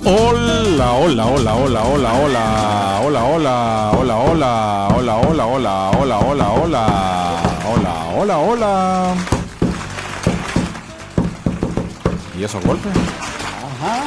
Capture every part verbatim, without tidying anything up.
Hola, hola, hola, hola, hola, hola, hola, hola, hola, hola, hola, hola, hola, hola, hola, hola, hola, hola, hola. ¿Y esos golpes? Ajá.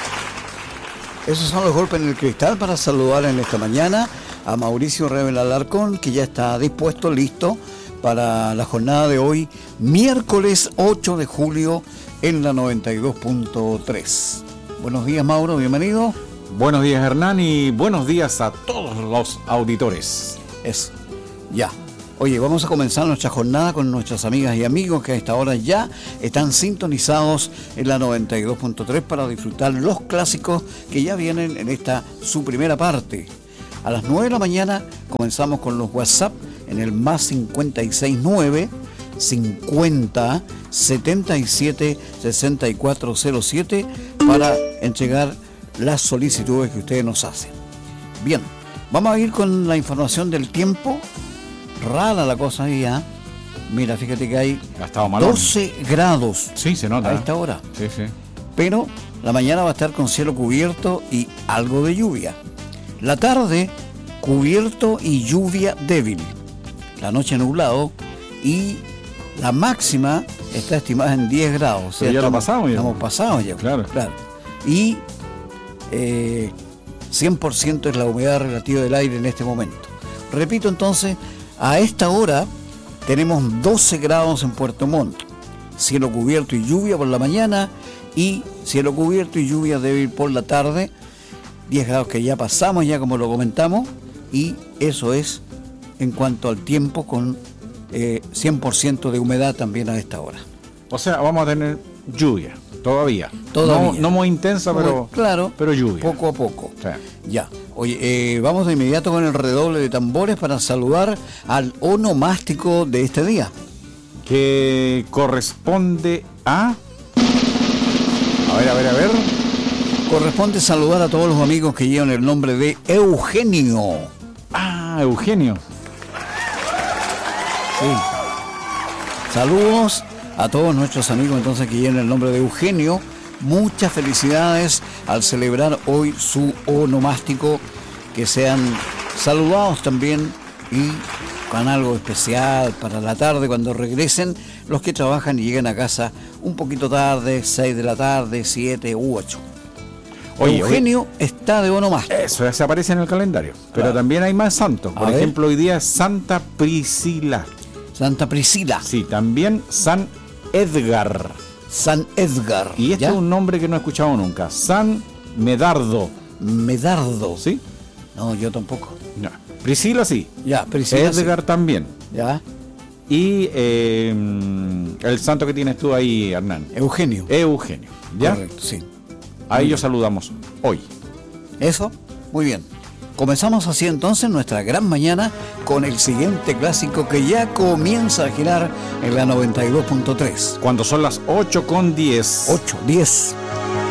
Esos son los golpes en el cristal para saludar en esta mañana a Mauricio Rebel Alarcón, que ya está dispuesto, listo para la jornada de hoy, miércoles ocho de julio en la noventa y dos punto tres. Buenos días, Mauro, bienvenido. Buenos días, Hernán, y buenos días a todos los auditores. Eso, ya. Oye, vamos a comenzar nuestra jornada con nuestras amigas y amigos que a esta hora ya están sintonizados en la noventa y dos punto tres para disfrutar los clásicos que ya vienen en esta su primera parte. A las nueve de la mañana comenzamos con los WhatsApp en el más cincuenta y seis nueve cincuenta setenta y siete sesenta y cuatro cero siete para entregar las solicitudes que ustedes nos hacen. Bien, vamos a ir con la información del tiempo. Rara la cosa ahí, ¿eh? Mira, fíjate que hay doce grados. Sí, se nota. A esta hora. Sí, sí. Pero la mañana va a estar con cielo cubierto y algo de lluvia. La tarde, cubierto y lluvia débil. La noche nublado y la máxima está estimada en diez grados. O sea, Pero ya estamos, lo pasamos ya. Estamos pasados ya. Claro. claro. Y eh, cien por ciento es la humedad relativa del aire en este momento. Repito entonces, a esta hora tenemos doce grados en Puerto Montt. Cielo cubierto y lluvia por la mañana y cielo cubierto y lluvia débil por la tarde. diez grados que ya pasamos, ya como lo comentamos. Y eso es en cuanto al tiempo con eh, cien por ciento de humedad también a esta hora. O sea, vamos a tener lluvia, todavía. Todavía. No, no muy intensa, muy, pero, claro, pero lluvia. Poco a poco. Sí. Ya. Oye, eh, vamos de inmediato con el redoble de tambores para saludar al onomástico de este día. Que corresponde a... A ver, a ver, a ver. Corresponde saludar a todos los amigos que llevan el nombre de Eugenio. Ah, Eugenio. Sí. Saludos a todos nuestros amigos entonces que llevan el nombre de Eugenio. Muchas felicidades al celebrar hoy su onomástico. Que sean saludados también y con algo especial para la tarde cuando regresen los que trabajan y llegan a casa un poquito tarde, seis de la tarde, siete u ocho. Oye, Eugenio oye, está de onomástico. Eso ya se aparece en el calendario. Pero claro, también hay más santos. Por a ejemplo, ver. Hoy día es Santa Priscila. Santa Priscila. Sí, también San Edgar. San Edgar. Y este ¿ya? Es un nombre que no he escuchado nunca. San Medardo. Medardo. ¿Sí? No, yo tampoco. No. Priscila sí. Ya, Priscila Edgar sí. también. Ya. Y eh, el santo que tienes tú ahí, Hernán. Eugenio. Eugenio. ¿Ya? Correcto, sí. A ellos saludamos hoy. Eso, muy bien. Comenzamos así entonces nuestra gran mañana con el siguiente clásico que ya comienza a girar en la noventa y dos punto tres. Cuando son las ocho con diez. ocho, diez.